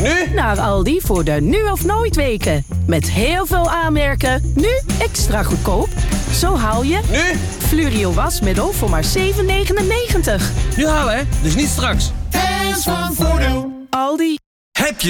Nu? Naar Aldi voor de nu of nooit weken. Met heel veel aanmerken, nu extra goedkoop. Zo haal je... Nu? Fluorio wasmiddel voor maar €7,99. Nu halen, hè? Dus niet straks. Hands van Voordeel. Aldi.